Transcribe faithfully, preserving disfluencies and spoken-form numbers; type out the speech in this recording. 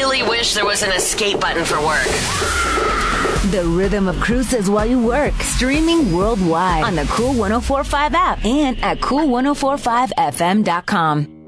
really wish there was an escape button for work. The rhythm of cruises while you work. Streaming worldwide on the Cool one oh four point five app and at cool ten forty-five f m dot com.